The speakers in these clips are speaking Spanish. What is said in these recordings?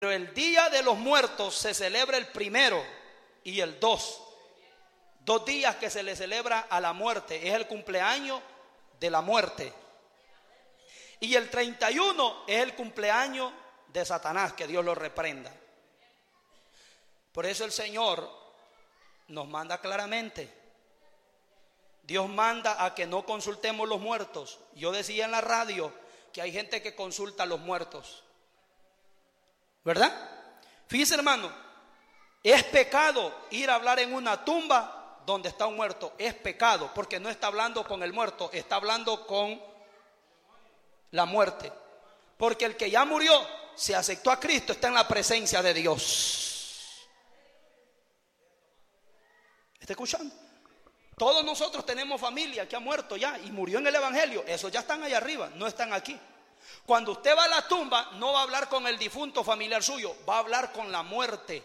Pero el Día de los Muertos se celebra el 1 y el 2. 2 días que se le celebra a la muerte. Es el cumpleaños de la muerte. Y el 31 es el cumpleaños de Satanás, que Dios lo reprenda. Por eso el Señor nos manda claramente. Dios manda a que no consultemos los muertos. Yo decía en la radio que hay gente que consulta a los muertos, ¿verdad? Fíjese, hermano, es pecado ir a hablar en una tumba donde está un muerto. Es pecado, porque no está hablando con el muerto, está hablando con la muerte. Porque el que ya murió, se aceptó a Cristo, está en la presencia de Dios. ¿Está escuchando? Todos nosotros tenemos familia que ha muerto ya y murió en el evangelio. Esos ya están allá arriba, no están aquí. Cuando usted va a la tumba, no va a hablar con el difunto familiar suyo, va a hablar con la muerte.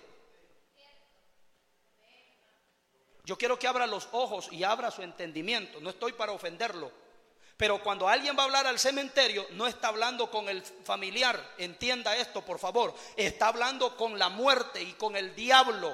Yo quiero que abra los ojos y abra su entendimiento. No estoy para ofenderlo, pero cuando alguien va a hablar al cementerio, no está hablando con el familiar. Entienda esto, por favor. Está hablando con la muerte y con el diablo.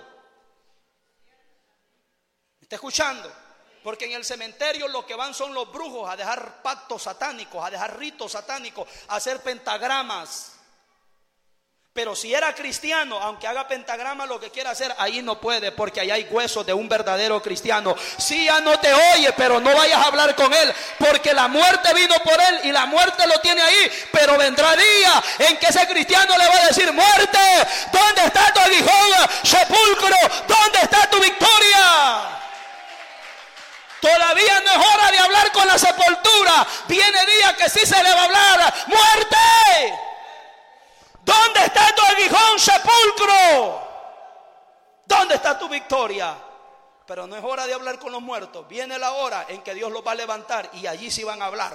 ¿Me está escuchando? Porque en el cementerio lo que van son los brujos a dejar pactos satánicos, a dejar ritos satánicos, a hacer pentagramas. Pero si era cristiano, aunque haga pentagrama, lo que quiera hacer, ahí no puede, porque ahí hay huesos de un verdadero cristiano. Sí, ya no te oye, pero no vayas a hablar con él, porque la muerte vino por él y la muerte lo tiene ahí. Pero vendrá día en que ese cristiano le va a decir: muerte, ¿dónde está tu aguijón? Sepulcro, ¿dónde está tu victoria? Todavía no es hora de hablar con la sepultura. Viene día que sí se le va a hablar: muerte, ¿dónde está tu aguijón, sepulcro? ¿Dónde está tu victoria? Pero no es hora de hablar con los muertos. Viene la hora en que Dios los va a levantar y allí sí van a hablar.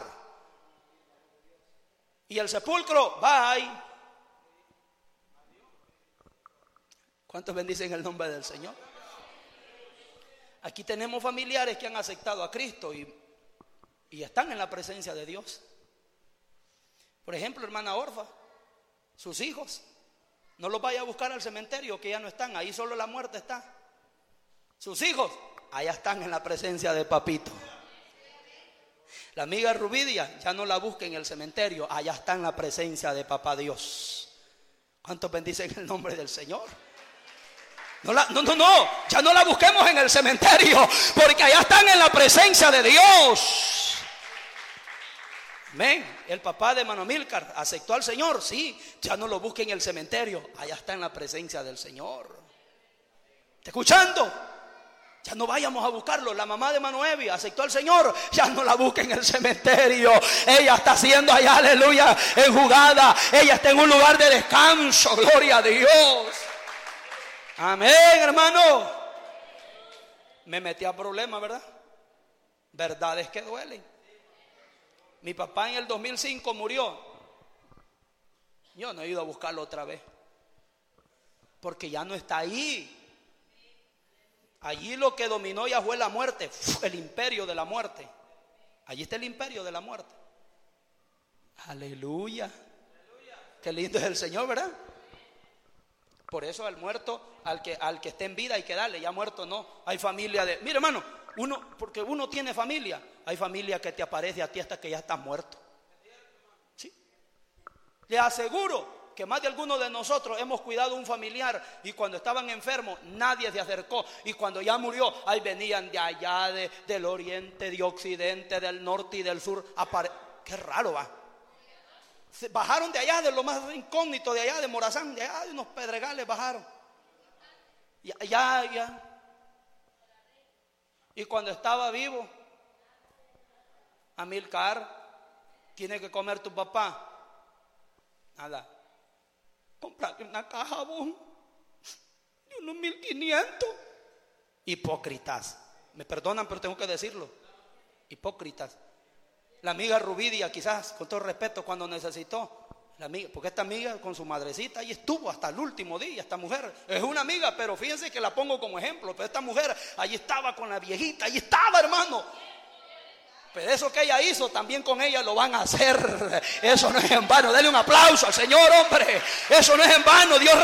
Y el sepulcro va ahí. ¿Cuántos bendicen el nombre del Señor? Aquí tenemos familiares que han aceptado a Cristo y están en la presencia de Dios. Por ejemplo, hermana Orfa, sus hijos, no los vaya a buscar al cementerio, que ya no están, ahí solo la muerte está. Sus hijos, allá están en la presencia de papito. La amiga Rubidia, ya no la busque en el cementerio, allá está en la presencia de papá Dios. ¿Cuántos bendicen el nombre del Señor? No, ya no la busquemos en el cementerio, porque allá están en la presencia de Dios. Amén. El papá de Mano Milcar aceptó al Señor, sí, ya no lo busque en el cementerio, allá está en la presencia del Señor. ¿Está escuchando? Ya no vayamos a buscarlo. La mamá de Mano Evi aceptó al Señor, ya no la busque en el cementerio. Ella está haciendo allá, aleluya, enjugada. Ella está en un lugar de descanso, gloria a Dios. Amén, hermano. Me metí a problemas, ¿verdad? Verdades que duelen. Mi papá en el 2005 murió. Yo no he ido a buscarlo otra vez, porque ya no está ahí. Allí lo que dominó ya fue la muerte, el imperio de la muerte. Allí está el imperio de la muerte. Aleluya. Qué lindo es el Señor, ¿verdad? Por eso al muerto, al que esté en vida hay que darle, ya muerto no. Hay familia de, mire hermano, porque uno tiene familia, hay familia que te aparece a ti hasta que ya estás muerto. ¿Sí? Le aseguro que más de algunos de nosotros hemos cuidado a un familiar y cuando estaban enfermos nadie se acercó, y cuando ya murió, ahí venían de allá, del oriente, de occidente, del norte y del sur. Qué raro va. Bajaron de allá, de lo más incógnito, de allá de Morazán, de allá de unos pedregales bajaron. Ya. Y cuando estaba vivo, Amilcar, tiene que comer tu papá. Nada. Comprate una caja, vos, de unos 1,500. Hipócritas. Me perdonan, pero tengo que decirlo. Hipócritas. La amiga Rubidia, quizás, con todo respeto, cuando necesitó, la amiga, porque esta amiga con su madrecita ahí estuvo hasta el último día. Esta mujer es una amiga, pero fíjense que la pongo como ejemplo. Pero esta mujer allí estaba con la viejita, allí estaba, hermano. Pero eso que ella hizo, también con ella lo van a hacer. Eso no es en vano. Dele un aplauso al Señor, hombre. Eso no es en vano. Dios